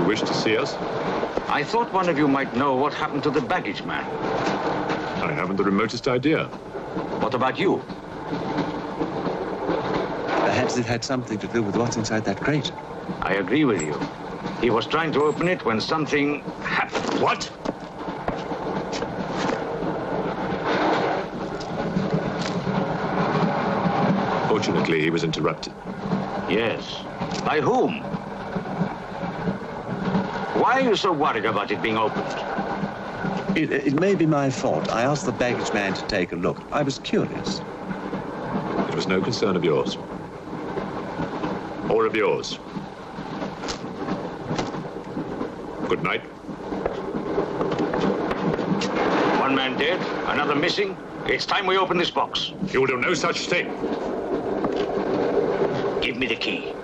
wish to see us? I thought one of you might know what happened to the baggage man. I haven't the remotest idea. What about you? Perhaps it had something to do with what's inside that crate. I agree with you. He was trying to open it when something happened. What? Fortunately, he was interrupted. Yes. By whom? Why are you so worried about it being opened? It may be my fault. I asked the baggage man to take a look. I was curious. It was no concern of yours. Or of yours. Good night. One man dead, another missing. It's time we open this box. You will do no such thing. Give me the key.